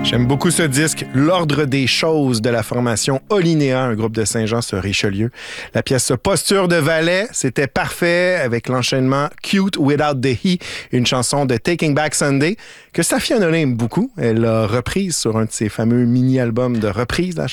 J'aime beaucoup ce disque, L'Ordre des choses de la formation Olinéa, un groupe de Saint-Jean sur Richelieu. La pièce Posture de Valet, c'était parfait avec l'enchaînement Cute Without the He, une chanson de Taking Back Sunday que Safia Nolin aime beaucoup. Elle l'a reprise sur un de ses fameux mini-albums de reprise, la